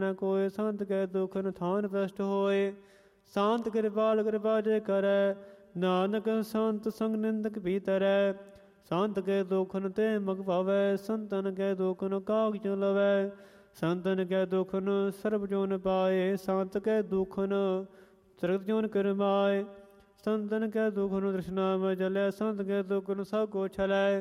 ਨ ਕੋਇ ਸੰਤ ਕੈ ਦੁਖਨ ਥਾਨ ਪ੍ਰਸ਼ਟ ਹੋਏ। ਸ਼ਾਂਤ ਕਿਰਪਾਲ ਕਿਰਪਾ ਜੇ ਕਰੈ, ਨਾਨਕ ਸੰਤ ਸੰਗ ਨਿੰਦਕ ਭੀਤਰੈ। ਸੰਤ ਕੇ ਦੁਖਨ ਤੇ ਮਗ ਪਾਵੈ, ਸੰਤਨ ਕੇ ਦੁਖਨ ਕਾਗ ਲਵੈ। ਸੰਤਨ ਕੈ ਦੁਖਨ ਸਰਬ ਜੋਨ ਪਾਏ, ਸੰਤ ਕੈ ਦੁਖਨ ਸਰਬ ਜੋਨ ਕਰਮਾਏ। ਸੰਤਨ ਕੈ ਦੁਖਨ ਤ੍ਰਿਸ਼ਨਾ ਮੈਂ ਜਲੈ, ਸੰਤ ਕੈ ਦੁਖਨ ਸਭ ਕੋ ਛਲੈ।